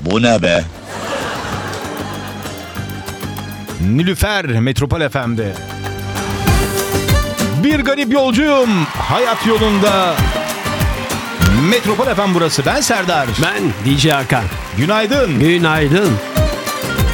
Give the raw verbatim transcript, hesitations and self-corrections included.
Bu ne be? Nilüfer Metropol F M'de. Bir garip yolcuyum hayat yolunda. Metropol F M burası. Ben Serdar. Ben D J Hakan. Günaydın. Günaydın.